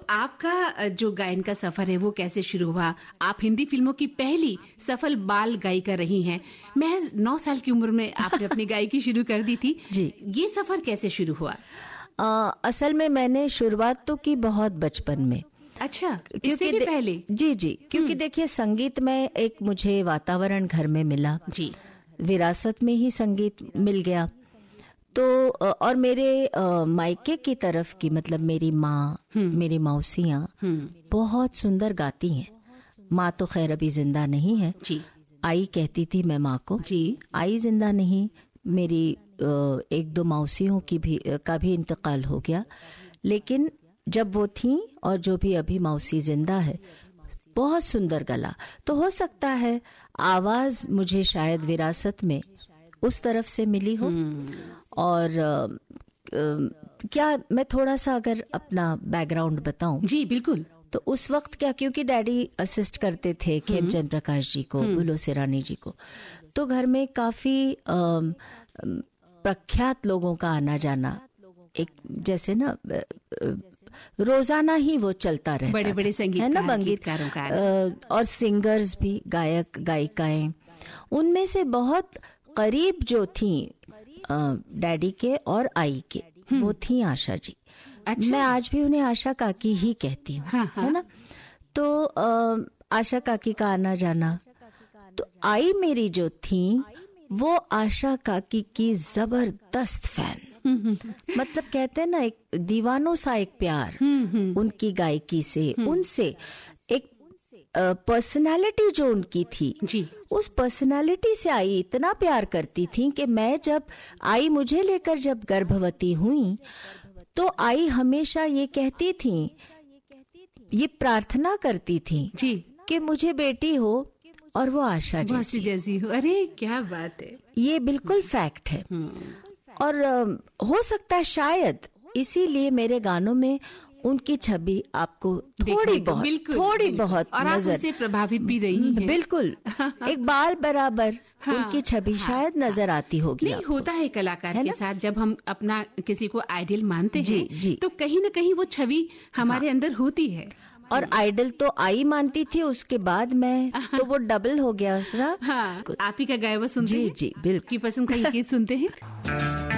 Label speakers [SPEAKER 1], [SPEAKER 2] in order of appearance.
[SPEAKER 1] आपका जो गायन का सफर है वो कैसे शुरू हुआ? आप हिंदी फिल्मों की पहली सफल बाल गायिका रही हैं। महज 9 साल की उम्र में आपने अपनी गायकी शुरू कर दी थी
[SPEAKER 2] जी।
[SPEAKER 1] ये सफर कैसे शुरू हुआ?
[SPEAKER 2] असल में मैंने शुरुआत तो की बहुत बचपन में।
[SPEAKER 1] अच्छा, इससे भी पहले?
[SPEAKER 2] जी, क्योंकि देखिए संगीत में एक मुझे वातावरण घर में मिला
[SPEAKER 1] जी,
[SPEAKER 2] विरासत में ही संगीत मिल गया। तो और मेरे मायके की तरफ की मतलब मेरी माँ, मेरी मौसियाँ बहुत सुंदर गाती हैं। माँ तो खैर अभी जिंदा नहीं है
[SPEAKER 1] जी।
[SPEAKER 2] आई कहती थी मैं माँ को
[SPEAKER 1] जी।
[SPEAKER 2] आई जिंदा नहीं, मेरी 1-2 मौसियों का भी इंतकाल हो गया। लेकिन जब वो थी और जो भी अभी मौसी जिंदा है, बहुत सुंदर गला। तो हो सकता है आवाज मुझे शायद विरासत में उस तरफ से मिली हो। और क्या मैं थोड़ा सा अगर अपना बैकग्राउंड बताऊं?
[SPEAKER 1] जी बिल्कुल।
[SPEAKER 2] तो उस वक्त क्या, क्योंकि डैडी असिस्ट करते थे खेमचंद प्रकाश जी को, बुलो सिरानी जी को, तो घर में काफी प्रख्यात लोगों का आना जाना, एक जैसे ना रोजाना ही वो चलता रहता,
[SPEAKER 1] बड़े बड़े संगीतकार,
[SPEAKER 2] है ना, संगीतकारों का और सिंगर्स भी, गायक गायिकाएं, उनमें से बहुत करीब जो थी डैडी के और आई के, वो थी आशा जी।
[SPEAKER 1] अच्छा।
[SPEAKER 2] मैं आज भी उन्हें आशा काकी ही कहती हूँ।
[SPEAKER 1] हाँ, हाँ।
[SPEAKER 2] है ना। तो आशा काकी का आना जाना, तो आई मेरी जो थी वो आशा काकी की जबरदस्त फैन। मतलब कहते हैं ना, एक दीवानों सा एक प्यार उनकी गायकी से, उनसे एक पर्सनालिटी जो उनकी थी
[SPEAKER 1] जी,
[SPEAKER 2] उस पर्सनालिटी से आई इतना प्यार करती थी कि मैं जब आई मुझे लेकर जब गर्भवती हुई तो आई हमेशा ये कहती थी, ये प्रार्थना करती थी
[SPEAKER 1] जी
[SPEAKER 2] कि मुझे बेटी हो और वो आशा
[SPEAKER 1] जैसी हो। अरे क्या बात है,
[SPEAKER 2] ये बिल्कुल फैक्ट है। और हो सकता है शायद इसीलिए मेरे गानों में उनकी छवि आपको थोड़ी बहुत
[SPEAKER 1] और आप उनसे प्रभावित भी रही हैं।
[SPEAKER 2] बिल्कुल एक बाल बराबर उनकी छवि शायद नजर आती होगी।
[SPEAKER 1] नहीं, होता है कलाकार के साथ, जब हम अपना किसी को आइडियल मानते हैं
[SPEAKER 2] जी।
[SPEAKER 1] तो कहीं न कहीं वो छवि हमारे अंदर होती है।
[SPEAKER 2] और आइडल तो आई मानती थी, उसके बाद मैं तो वो डबल हो गया ना।
[SPEAKER 1] हाँ, आप ही का गाया हुआ सुनते हैं?
[SPEAKER 2] जी बिल्कुल।
[SPEAKER 1] की पसंद का ये गीत सुनते हैं।